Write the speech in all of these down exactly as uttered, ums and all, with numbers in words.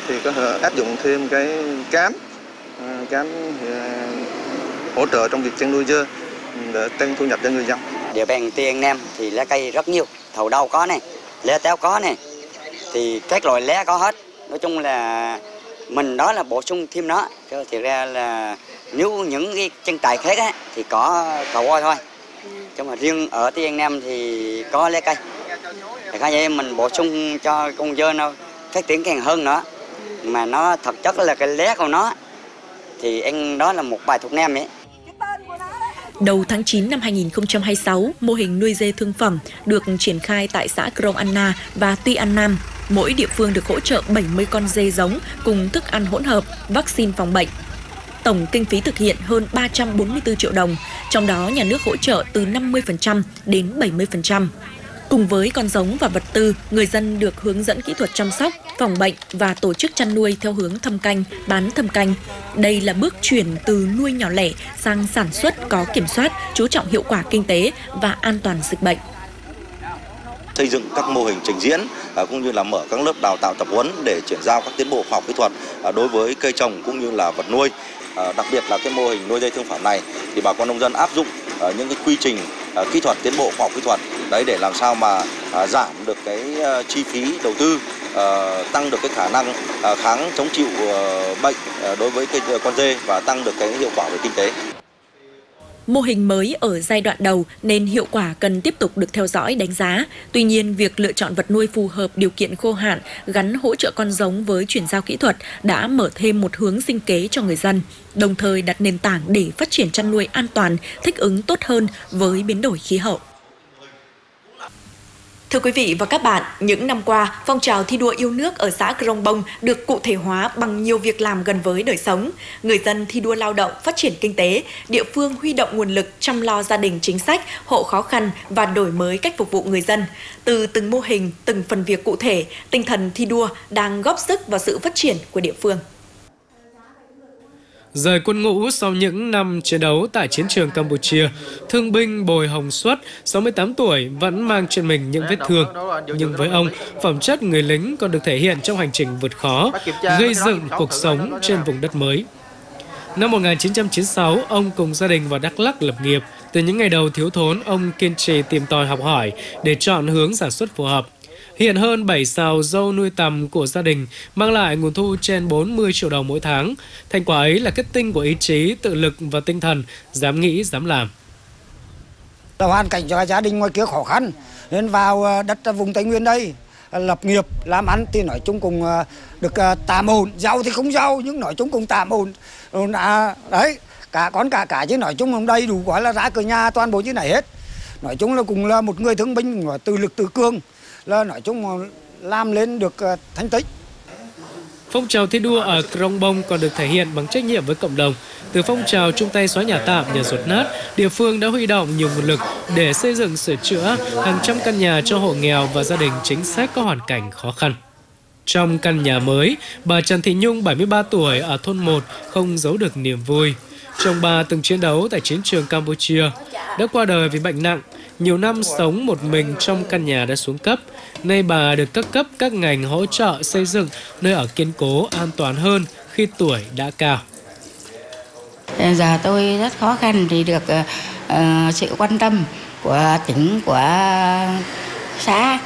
thì có thể áp dụng thêm cái cám, cám hỗ trợ trong việc chăn nuôi dê để tăng thu nhập cho người dân. Địa bàn Tiên An Nam thì lá cây rất nhiều, thầu đau có này, lá táo có này, thì các loại lá có hết. Nói chung là mình đó là bổ sung thêm nó, chứ thực ra là nếu những cái chân trại khác á, thì có cầu voi thôi. Chứ mà riêng ở Tiên An Nam thì có lá cây. Thì có vậy mình bổ sung cho con dê nó phát triển càng hơn nữa. Mà nó thực chất là cái lá của nó thì anh đó là một bài thuộc nam ấy. Đầu tháng chín năm hai nghìn không trăm hai mươi sáu, mô hình nuôi dê thương phẩm được triển khai tại xã Krông Anna và Tuy An Nam. Mỗi địa phương được hỗ trợ bảy mươi con dê giống cùng thức ăn hỗn hợp, vaccine phòng bệnh. Tổng kinh phí thực hiện hơn ba trăm bốn mươi tư triệu đồng, trong đó nhà nước hỗ trợ từ năm mươi phần trăm đến bảy mươi phần trăm. Cùng với con giống và vật tư, người dân được hướng dẫn kỹ thuật chăm sóc, phòng bệnh và tổ chức chăn nuôi theo hướng thâm canh, bán thâm canh. Đây là bước chuyển từ nuôi nhỏ lẻ sang sản xuất có kiểm soát, chú trọng hiệu quả kinh tế và an toàn dịch bệnh. Xây dựng các mô hình trình diễn cũng như là mở các lớp đào tạo tập huấn để chuyển giao các tiến bộ khoa học kỹ thuật đối với cây trồng cũng như là vật nuôi. Đặc biệt là cái mô hình nuôi dê thương phẩm này thì bà con nông dân áp dụng những cái quy trình kỹ thuật, tiến bộ khoa học kỹ thuật đấy để làm sao mà giảm được cái chi phí đầu tư, tăng được cái khả năng kháng chống chịu bệnh đối với cây con dê và tăng được cái hiệu quả về kinh tế. Mô hình mới ở giai đoạn đầu nên hiệu quả cần tiếp tục được theo dõi đánh giá. Tuy nhiên, việc lựa chọn vật nuôi phù hợp điều kiện khô hạn gắn hỗ trợ con giống với chuyển giao kỹ thuật đã mở thêm một hướng sinh kế cho người dân, đồng thời đặt nền tảng để phát triển chăn nuôi an toàn, thích ứng tốt hơn với biến đổi khí hậu. Thưa quý vị và các bạn, những năm qua, phong trào thi đua yêu nước ở xã Krông Bông được cụ thể hóa bằng nhiều việc làm gần với đời sống. Người dân thi đua lao động, phát triển kinh tế, địa phương huy động nguồn lực chăm lo gia đình chính sách, hộ khó khăn và đổi mới cách phục vụ người dân. Từ từng mô hình, từng phần việc cụ thể, tinh thần thi đua đang góp sức vào sự phát triển của địa phương. Rời quân ngũ sau những năm chiến đấu tại chiến trường Campuchia, thương binh Bồi Hồng Xuất, sáu mươi tám tuổi, vẫn mang trên mình những vết thương. Nhưng với ông, phẩm chất người lính còn được thể hiện trong hành trình vượt khó, gây dựng cuộc sống trên vùng đất mới. Năm một nghìn chín trăm chín mươi sáu, ông cùng gia đình vào Đắk Lắk lập nghiệp. Từ những ngày đầu thiếu thốn, ông kiên trì tìm tòi học hỏi để chọn hướng sản xuất phù hợp. Hiện hơn bảy sào dâu nuôi tầm của gia đình mang lại nguồn thu trên bốn mươi triệu đồng mỗi tháng. Thành quả ấy là kết tinh của ý chí, tự lực và tinh thần dám nghĩ, dám làm. Hoàn cảnh cho gia đình ngoài kia khó khăn nên vào đất vùng Tây Nguyên đây lập nghiệp làm ăn thì nói chung cũng được tạm ổn, giàu thì không giàu nhưng nói chung cũng tạm ổn. À, đấy, cả con cả cả chứ nói chung không đầy đủ gọi là ra cửa nhà toàn bộ như này hết. Nói chung là cũng là một người thương binh tự lực tự cường, là nói chung làm lên được thành tích. Phong trào thi đua ở Krông Bông còn được thể hiện bằng trách nhiệm với cộng đồng. Từ phong trào chung tay xóa nhà tạm, nhà dột nát, địa phương đã huy động nhiều nguồn lực để xây dựng sửa chữa hàng trăm căn nhà cho hộ nghèo và gia đình chính sách có hoàn cảnh khó khăn. Trong căn nhà mới, bà Trần Thị Nhung, bảy mươi ba tuổi, ở thôn một không giấu được niềm vui. Chồng bà từng chiến đấu tại chiến trường Campuchia, đã qua đời vì bệnh nặng. Nhiều năm sống một mình trong căn nhà đã xuống cấp. Nay bà được các cấp, các ngành hỗ trợ xây dựng nơi ở kiên cố, an toàn hơn khi tuổi đã cao. Giờ tôi rất khó khăn thì được uh, sự quan tâm của tỉnh, của xã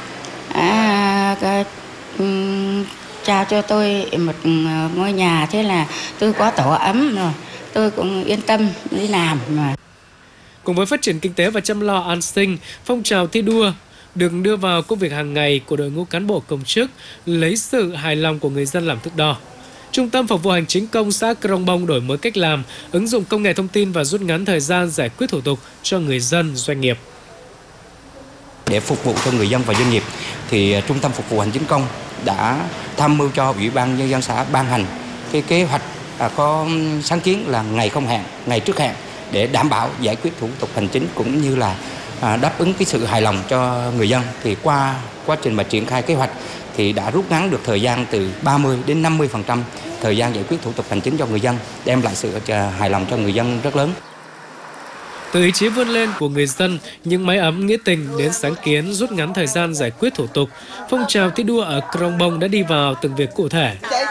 à, um, trao cho tôi một ngôi nhà, thế là tôi có tổ ấm rồi, tôi cũng yên tâm đi làm mà. Cùng với phát triển kinh tế và chăm lo an sinh, phong trào thi đua được đưa vào công việc hàng ngày của đội ngũ cán bộ công chức, lấy sự hài lòng của người dân làm thước đo. Trung tâm Phục vụ Hành chính công xã Krông Bông đổi mới cách làm, ứng dụng công nghệ thông tin và rút ngắn thời gian giải quyết thủ tục cho người dân, doanh nghiệp. Để phục vụ cho người dân và doanh nghiệp, thì Trung tâm Phục vụ Hành chính công đã tham mưu cho Ủy ban Nhân dân xã ban hành cái kế hoạch có sáng kiến là ngày không hẹn, ngày trước hẹn, để đảm bảo giải quyết thủ tục hành chính cũng như là đáp ứng cái sự hài lòng cho người dân. Thì qua quá trình mà triển khai kế hoạch thì đã rút ngắn được thời gian từ ba mươi đến năm mươi phần trăm thời gian giải quyết thủ tục hành chính cho người dân, đem lại sự hài lòng cho người dân rất lớn. Từ ý chí vươn lên của người dân, những mái ấm nghĩa tình đến sáng kiến rút ngắn thời gian giải quyết thủ tục, phong trào thi đua ở Krông Bông đã đi vào từng việc cụ thể.